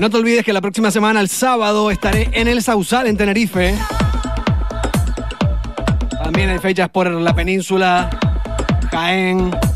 No te olvides que la próxima semana, el sábado, estaré en el Sausal, en Tenerife. También hay fechas por la península, Jaén,